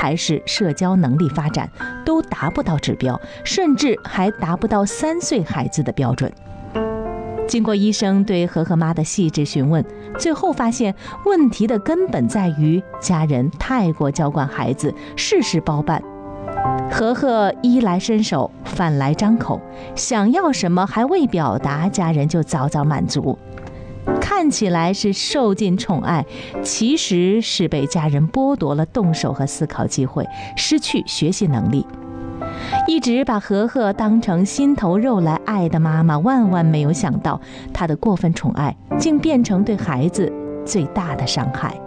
还是社交能力发展，都达不到指标，甚至还达不到3岁孩子的标准。经过医生对和和妈的细致询问，最后发现问题的根本在于家人太过娇惯孩子，事事包办。和和衣来伸手，饭来张口，想要什么还未表达，家人就早早满足。看起来是受尽宠爱，其实是被家人剥夺了动手和思考机会，失去学习能力。一直把和和当成心头肉来爱的妈妈，万万没有想到，她的过分宠爱竟变成对孩子最大的伤害。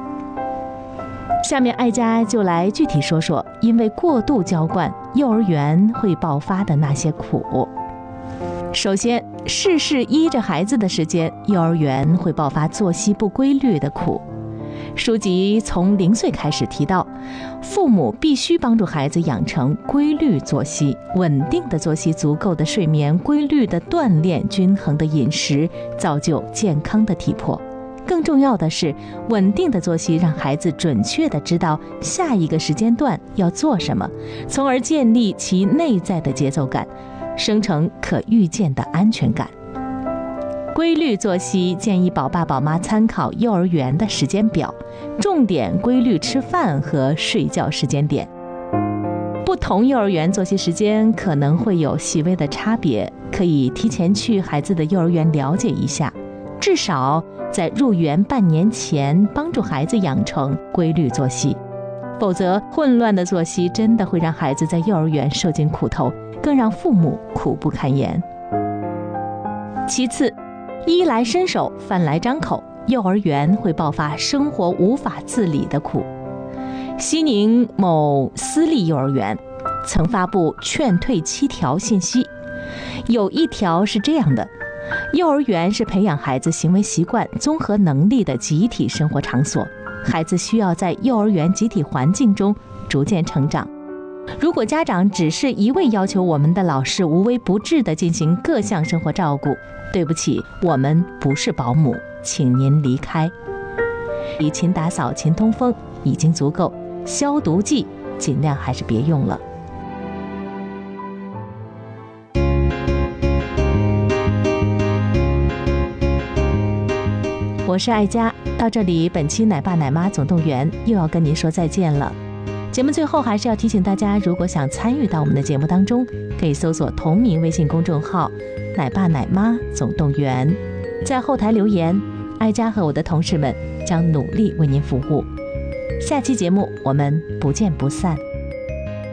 下面爱家就来具体说说，因为过度娇惯，幼儿园会爆发的那些苦。首先，事事依着孩子的时间，幼儿园会爆发作息不规律的苦。书籍从0岁开始提到，父母必须帮助孩子养成规律作息，稳定的作息，足够的睡眠，规律的锻炼，均衡的饮食，造就健康的体魄。更重要的是，稳定的作息让孩子准确地知道下一个时间段要做什么，从而建立其内在的节奏感，生成可预见的安全感。规律作息建议宝爸宝妈参考幼儿园的时间表，重点规律吃饭和睡觉时间点。不同幼儿园作息时间可能会有细微的差别，可以提前去孩子的幼儿园了解一下，至少在入园半年前帮助孩子养成规律作息，否则混乱的作息真的会让孩子在幼儿园受尽苦头，更让父母苦不堪言。其次，衣来伸手，饭来张口，幼儿园会爆发生活无法自理的苦。西宁某私立幼儿园曾发布劝退7条信息，有一条是这样的：幼儿园是培养孩子行为习惯、综合能力的集体生活场所，孩子需要在幼儿园集体环境中逐渐成长。如果家长只是一味要求我们的老师无微不至地进行各项生活照顾，对不起，我们不是保姆，请您离开。以勤打扫、勤通风已经足够，消毒剂尽量还是别用了。我是爱家，到这里本期奶爸奶妈总动员又要跟您说再见了。节目最后还是要提醒大家，如果想参与到我们的节目当中，可以搜索同名微信公众号奶爸奶妈总动员，在后台留言，爱家和我的同事们将努力为您服务。下期节目我们不见不散。